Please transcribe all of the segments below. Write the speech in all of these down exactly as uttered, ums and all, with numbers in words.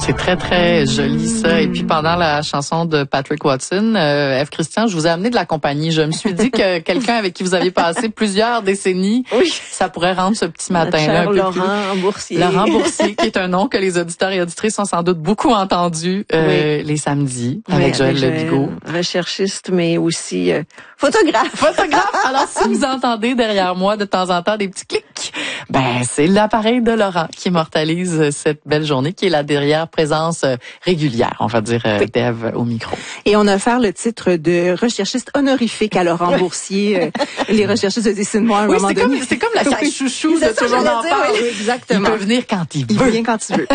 C'est très, très joli, ça. Et puis, pendant la chanson de Patrick Watson, euh, Ève Christian, je vous ai amené de la compagnie. Je me suis dit que quelqu'un avec qui vous aviez passé plusieurs décennies, oui. ça pourrait rendre ce petit matin-là un peu Laurent plus... Boursier. Laurent Boursier, qui est un nom que les auditeurs et auditrices ont sans doute beaucoup entendu euh, oui. les samedis avec oui, Joël Lebigot. Recherchiste, mais aussi euh, photographe. Photographe. Alors, si vous entendez derrière moi de temps en temps des petits clics, ben c'est l'appareil de Laurent qui immortalise cette belle journée, qui est la derrière présence régulière, on va dire, oui. d'Ève au micro. Et on a offert le titre de recherchiste honorifique à Laurent Boursier, euh, les recherchistes de Dessine-moi à un oui, moment c'est donné. Comme, c'est comme la sac oui. chouchou de tout le monde en parle. Oui, exactement. Il peut venir quand il veut. Il vient quand il veut.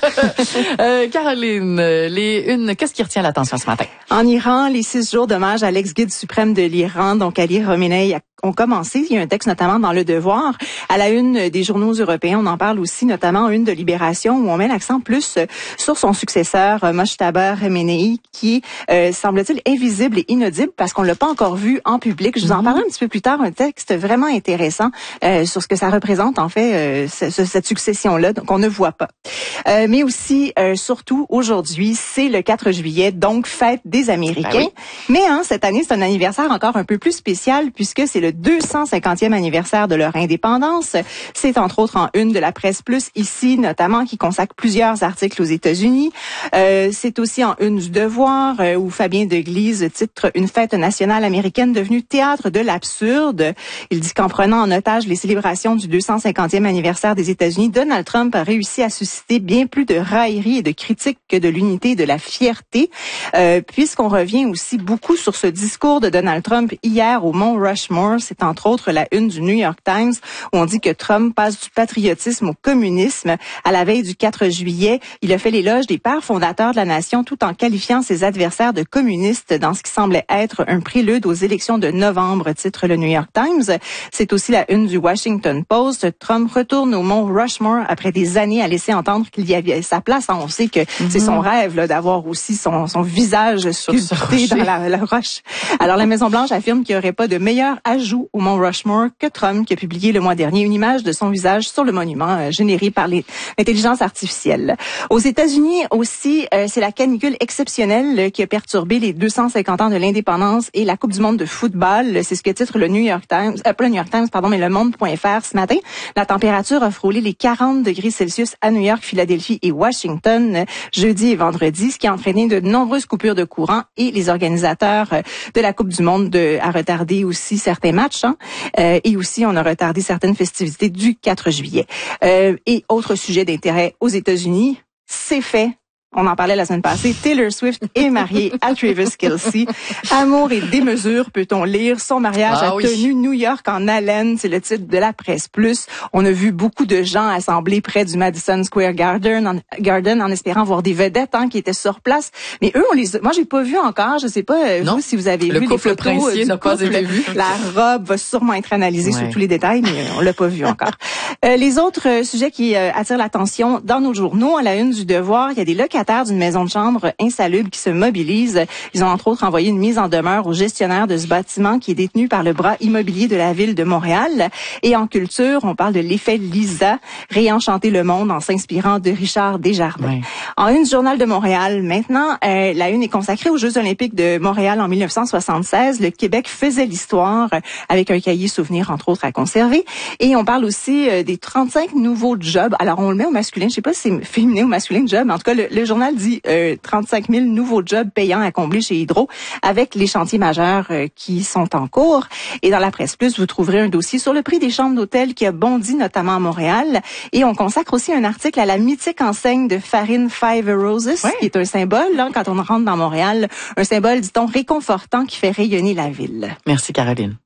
euh, Caroline, les une, qu'est-ce qui retient l'attention ce matin? En Iran, les six jours d'hommage à l'ex-guide suprême de l'Iran, donc Ali Khamenei, ont commencé. Il y a un texte notamment dans Le Devoir. À la une des journaux européens, on en parle aussi, notamment une de Libération, où on met l'accent plus sur son successeur, Mojtaba Khamenei, qui euh, semble-t-il invisible et inaudible parce qu'on l'a pas encore vu en public. Je vous en parlerai un petit peu plus tard, un texte vraiment intéressant euh, sur ce que ça représente, en fait, euh, ce, cette succession-là, qu'on ne voit pas. Euh, mais aussi, euh, surtout, aujourd'hui, c'est le quatre juillet, donc fête des Américains. Ben oui. Mais hein, cette année, c'est un anniversaire encore un peu plus spécial puisque c'est le deux cent cinquantième anniversaire de leur indépendance. C'est entre autres en une de la Presse Plus ici, notamment, qui consacre plusieurs articles aux États-Unis. Euh, c'est aussi en une du Devoir, euh, où Fabien Deglise titre « Une fête nationale américaine devenue théâtre de l'absurde ». Il dit qu'en prenant en otage les célébrations du deux cent cinquantième anniversaire des États-Unis, Donald Trump a réussi à susciter bien plus de railleries et de critiques que de l'unité et de la fierté, euh, puisqu'on revient aussi beaucoup sur ce discours de Donald Trump hier au Mont Rushmore. C'est entre autres la une du New York Times où on dit que Trump passe du patriotisme au communisme. À la veille du quatre juillet, il a fait l'éloge des pères fondateurs de la nation tout en qualifiant ses adversaires de communistes dans ce qui semblait être un prélude aux élections de novembre, titre le New York Times. C'est aussi la une du Washington Post. Trump retourne au Mont Rushmore après des années à laisser entendre qu'il y avait sa place. On sait que mm-hmm. c'est son rêve là, d'avoir aussi son, son visage sculpté dans la, la roche. Alors la Maison-Blanche affirme qu'il n'y aurait pas de meilleur ajout au Mont Rushmore que Trump, qui a publié le mois dernier une image de son visage sur le monument euh, généré par les, l'intelligence artificielle. Aux États-Unis aussi, euh, c'est la canicule exceptionnelle euh, qui a perturbé les deux cent cinquante ans de l'indépendance et la Coupe du monde de football. C'est ce que titre le New York Times, euh, pas le New York Times, pardon, mais le Monde point F R ce matin. La température a frôlé les quarante degrés Celsius à New York, Philadelphie et Washington euh, jeudi et vendredi, ce qui a entraîné de nombreuses coupures de courant et les organisateurs euh, de la Coupe du monde de, a retardé aussi certains matchs. Hein, euh, et aussi, on a retardé certaines festivités du quatre juillet. Euh, et autre sujet d'intérêt aux États-Unis, c'est fait. On en parlait la semaine passée. Taylor Swift est mariée à Travis Kelce. Amour et démesure, peut-on lire. Son mariage ah, a oui. tenu New York en haleine. C'est le titre de la Presse Plus. On a vu beaucoup de gens assemblés près du Madison Square Garden en, Garden, en espérant voir des vedettes hein, qui étaient sur place. Mais eux, on les, moi, j'ai pas vu encore. Je sais pas non. vous si vous avez le vu les photos. Le couple princier n'a pas été vu. La robe va sûrement être analysée ouais. sur tous les détails, mais on l'a pas vu encore. Euh, les autres euh, sujets qui euh, attirent l'attention dans nos journaux, à la une du Devoir, il y a des locataires d'une maison de chambre insalubre qui se mobilisent. Ils ont entre autres envoyé une mise en demeure au gestionnaire de ce bâtiment qui est détenu par le bras immobilier de la ville de Montréal. Et en culture, on parle de l'effet Lisa, réenchanter le monde en s'inspirant de Richard Desjardins. Oui. En une du Journal de Montréal, maintenant, euh, la une est consacrée aux Jeux olympiques de Montréal en dix-neuf cent soixante-seize. Le Québec faisait l'histoire avec un cahier souvenir, entre autres, à conserver. Et on parle aussi euh, des trente-cinq nouveaux jobs. Alors, on le met au masculin. Je sais pas si c'est féminin ou masculin job, mais en tout cas, le, le journal dit euh, trente-cinq mille nouveaux jobs payants à combler chez Hydro avec les chantiers majeurs euh, qui sont en cours. Et dans la Presse Plus, vous trouverez un dossier sur le prix des chambres d'hôtel qui a bondi notamment à Montréal. Et on consacre aussi un article à la mythique enseigne de farine Five Roses, oui. qui est un symbole, là, quand on rentre dans Montréal, un symbole, dit-on, réconfortant qui fait rayonner la ville. Merci, Caroline.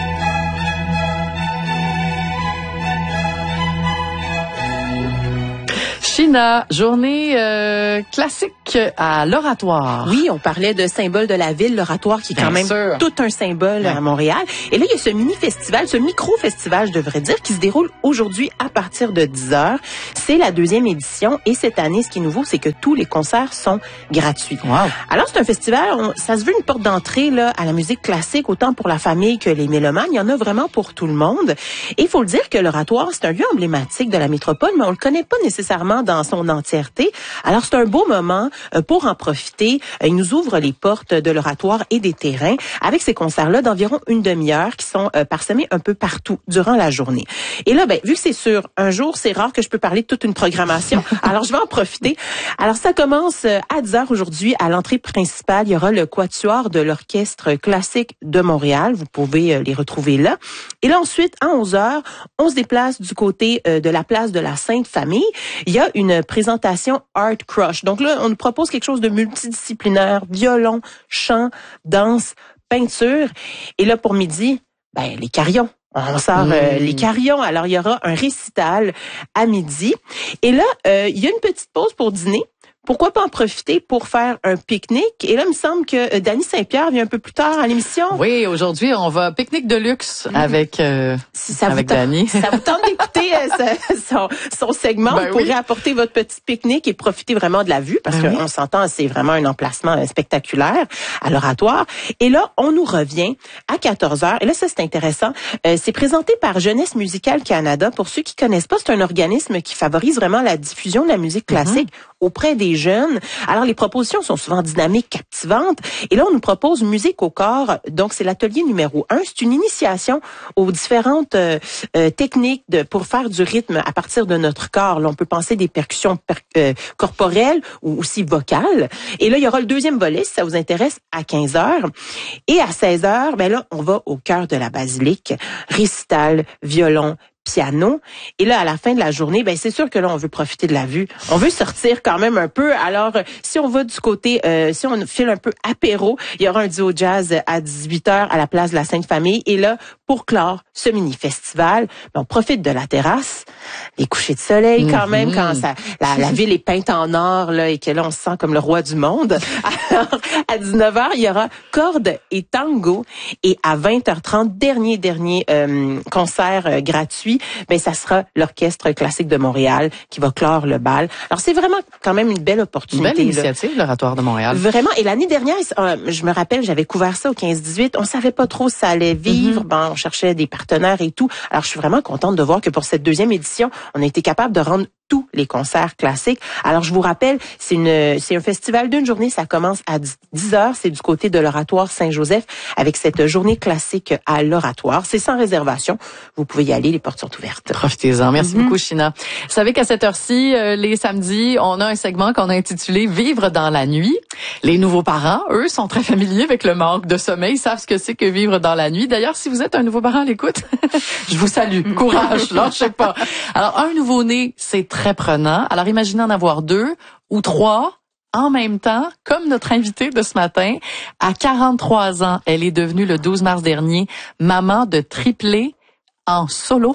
Chez China, journée euh, classique à l'Oratoire. Oui, on parlait de symbole de la ville, l'Oratoire, qui est quand Bien même sûr. tout un symbole Ouais. à Montréal. Et là, il y a ce mini-festival, ce micro-festival, je devrais dire, qui se déroule aujourd'hui à partir de dix heures. C'est la deuxième édition et cette année, ce qui est nouveau, c'est que tous les concerts sont gratuits. Wow. Alors, c'est un festival, on, ça se veut une porte d'entrée là à la musique classique, autant pour la famille que les mélomanes. Il y en a vraiment pour tout le monde. Et il faut le dire que l'Oratoire, c'est un lieu emblématique de la métropole, mais on le connaît pas nécessairement dans son entièreté. Alors, c'est un beau moment euh, pour en profiter. Euh, il nous ouvre les portes de l'Oratoire et des terrains avec ces concerts-là d'environ une demi-heure qui sont euh, parsemés un peu partout durant la journée. Et là, ben, vu que c'est sur un jour, c'est rare que je peux parler de toute une programmation. Alors, je vais en profiter. Alors, ça commence euh, à dix heures aujourd'hui. À l'entrée principale, il y aura le quatuor de l'Orchestre classique de Montréal. Vous pouvez euh, les retrouver là. Et là, ensuite, à onze heures, on se déplace du côté euh, de la place de la Sainte-Famille. Il y a une présentation Art Crush. Donc là, on nous propose quelque chose de multidisciplinaire, violon, chant, danse, peinture. Et là, pour midi, ben, les carillons. On sort euh, Mmh. les carillons. Alors, il y aura un récital à midi. Et là, euh, il y a une petite pause pour dîner. Pourquoi pas en profiter pour faire un pique-nique? Et là, il me semble que euh, Dany Saint-Pierre vient un peu plus tard à l'émission. Oui, aujourd'hui, on va pique-nique de luxe Mmh. avec euh, Si ça avec vous tente, Dany. si ça vous tente d'écouter euh, ce- son, son segment, Ben vous pourrez oui. apporter votre petit pique-nique et profiter vraiment de la vue parce Ben qu'on oui. s'entend, c'est vraiment un emplacement euh, spectaculaire à l'Oratoire. Et là, on nous revient à quatorze heures. Et là, ça, c'est intéressant. Euh, c'est présenté par Jeunesse musicale Canada. Pour ceux qui connaissent pas, c'est un organisme qui favorise vraiment la diffusion de la musique classique auprès des jeunes. Alors, les propositions sont souvent dynamiques, captivantes. Et là, on nous propose Musique au corps. Donc, c'est l'atelier numéro un. C'est une initiation aux différentes euh, euh, techniques de, pour faire du rythme à partir de notre corps. Là, on peut penser des percussions per, euh, corporelles ou aussi vocales. Et là, il y aura le deuxième volet, si ça vous intéresse, à quinze heures. Et à seize heures, ben là, on va au cœur de la basilique. Récital, violon, piano. Et là, à la fin de la journée, ben c'est sûr que là, on veut profiter de la vue. On veut sortir quand même un peu. Alors, si on va du côté, euh, si on file un peu apéro, il y aura un duo jazz à dix-huit heures à la place de la Sainte-Famille. Et là, pour clore ce mini-festival, ben, on profite de la terrasse, les couchers de soleil quand Mm-hmm. même, quand ça, la, la ville est peinte en or là, et que là, on se sent comme le roi du monde. Alors, à dix-neuf heures, il y aura cordes et tango. Et à vingt heures trente, dernier, dernier euh, concert euh, gratuit, ben ça sera l'Orchestre classique de Montréal qui va clore le bal. Alors, c'est vraiment quand même une belle Une opportunité. belle initiative, l'Oratoire de Montréal. Vraiment. Et l'année dernière, euh, je me rappelle, j'avais couvert ça au quinze dix-huit. On savait pas trop si ça allait vivre. Mm-hmm. Ben, on cherchait des partenaires et tout. Alors, je suis vraiment contente de voir que pour cette deuxième édition, on a été capable de rendre tous les concerts classiques. Alors, je vous rappelle, c'est une, c'est un festival d'une journée. Ça commence à dix heures. C'est du côté de l'Oratoire Saint-Joseph avec cette journée classique à l'Oratoire. C'est sans réservation. Vous pouvez y aller. Les portes sont ouvertes. Profitez-en. Merci Mm-hmm. beaucoup, China. Vous savez qu'à cette heure-ci, euh, les samedis, on a un segment qu'on a intitulé « Vivre dans la nuit ». Les nouveaux parents, eux, sont très familiers avec le manque de sommeil, savent ce que c'est que vivre dans la nuit. D'ailleurs, si vous êtes un nouveau parent à l'écoute, je vous salue. Courage, lâchez pas. Alors, un nouveau-né, c'est très prenant. Alors, imaginez en avoir deux ou trois en même temps, comme notre invitée de ce matin. À quarante-trois ans, elle est devenue le douze mars dernier maman de triplés en solo.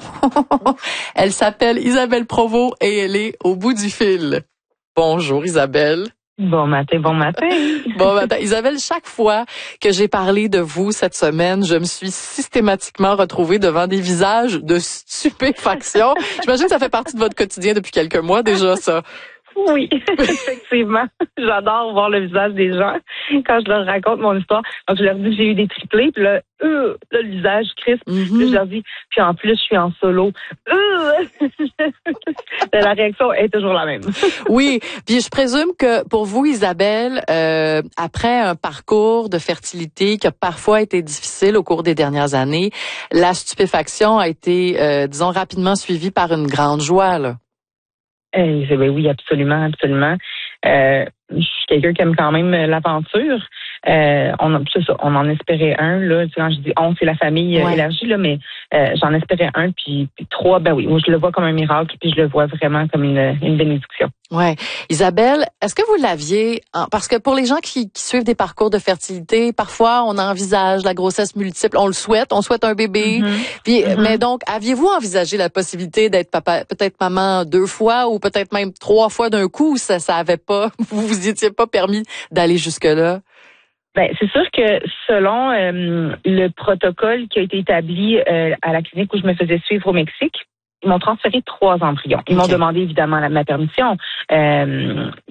Elle s'appelle Isabelle Provost et elle est au bout du fil. Bonjour Isabelle. Bon matin, bon matin. Bon matin. Isabelle, chaque fois que j'ai parlé de vous cette semaine, je me suis systématiquement retrouvée devant des visages de stupéfaction. J'imagine que ça fait partie de votre quotidien depuis quelques mois déjà, ça. Oui, effectivement. J'adore voir le visage des gens quand je leur raconte mon histoire. Donc, je leur dis que j'ai eu des triplés, puis là, euh, là le visage crisp. Mm-hmm. Puis je leur dis, puis en plus, je suis en solo. Euh! La réaction est toujours la même. Oui, puis je présume que pour vous, Isabelle, euh, après un parcours de fertilité qui a parfois été difficile au cours des dernières années, la stupéfaction a été, euh, disons, rapidement suivie par une grande joie, là. Eh, ben oui, absolument, absolument. Euh, je suis quelqu'un qui aime quand même l'aventure. Euh, on, a, ça, on en espérait un, là. Quand je dis on, c'est la famille Ouais. élargie, là, mais euh, j'en espérais un, puis, puis trois, ben oui, moi je le vois comme un miracle, puis je le vois vraiment comme une, une bénédiction. Ouais, Isabelle, est-ce que vous l'aviez, parce que pour les gens qui, qui suivent des parcours de fertilité, parfois on envisage la grossesse multiple, on le souhaite, on souhaite un bébé, mm-hmm. puis mm-hmm. mais donc aviez-vous envisagé la possibilité d'être papa, peut-être maman deux fois ou peut-être même trois fois d'un coup, ou ça ça avait pas, vous vous étiez pas permis d'aller jusque là? Ben, c'est sûr que selon euh, le protocole qui a été établi euh, à la clinique où je me faisais suivre au Mexique, ils m'ont transféré trois embryons. Ils okay. m'ont demandé évidemment la, ma permission. Euh,